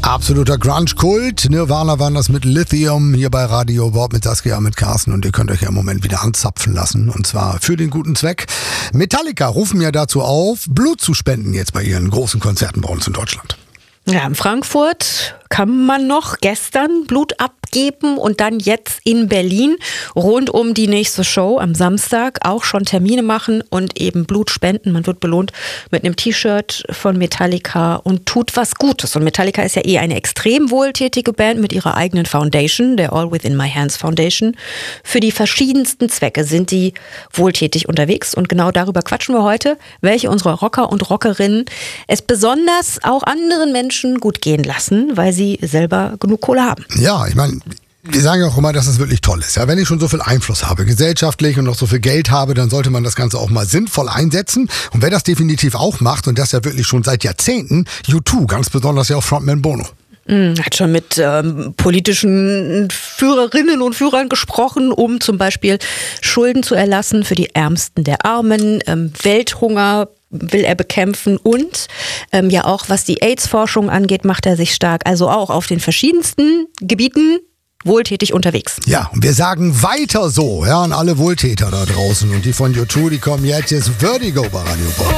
Absoluter Grunge-Kult. Nirvana waren das mit Lithium hier bei Radio Bob mit Saskia, mit Carsten, und ihr könnt euch ja im Moment wieder anzapfen lassen, und zwar für den guten Zweck. Metallica rufen ja dazu auf, Blut zu spenden jetzt bei ihren großen Konzerten bei uns in Deutschland. Ja, in Frankfurt kann man noch gestern Blut abgeben und dann jetzt in Berlin rund um die nächste Show am Samstag auch schon Termine machen und eben Blut spenden. Man wird belohnt mit einem T-Shirt von Metallica und tut was Gutes. Und Metallica ist ja eine extrem wohltätige Band mit ihrer eigenen Foundation, der All Within My Hands Foundation. Für die verschiedensten Zwecke sind die wohltätig unterwegs und genau darüber quatschen wir heute, welche unserer Rocker und Rockerinnen es besonders auch anderen Menschen gut gehen lassen, weil sie selber genug Kohle haben. Ja, ich meine, wir sagen ja auch immer, dass es wirklich toll ist. Ja, wenn ich schon so viel Einfluss habe, gesellschaftlich, und noch so viel Geld habe, dann sollte man das Ganze auch mal sinnvoll einsetzen. Und wer das definitiv auch macht, und das ja wirklich schon seit Jahrzehnten, U2, ganz besonders ja auch Frontman Bono. Hat schon mit politischen Führerinnen und Führern gesprochen, um zum Beispiel Schulden zu erlassen für die Ärmsten der Armen, Welthunger will er bekämpfen und ja auch was die AIDS-Forschung angeht, macht er sich stark. Also auch auf den verschiedensten Gebieten wohltätig unterwegs. Ja, und wir sagen weiter so, ja, an alle Wohltäter da draußen. Und die von U2, die kommen jetzt Vertigo bei Radio Bob.